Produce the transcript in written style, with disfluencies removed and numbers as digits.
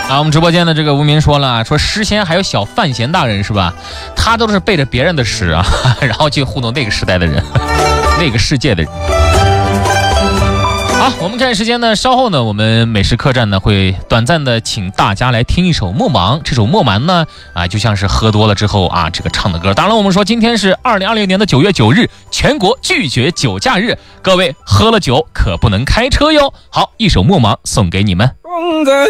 我们直播间的这个无名说了，说诗仙还有小范闲大人是吧？他都是背着别人的诗啊，然后去糊弄那个时代的人，那个世界的人。好，我们看时间呢，稍后呢，我们美食客栈呢会短暂的请大家来听一首《莫盲》。这首《莫盲》呢，就像是喝多了之后这个唱的歌。当然，我们说今天是2020年的9月9日，全国拒绝酒驾日，各位喝了酒可不能开车哟。好，一首《莫盲》送给你们。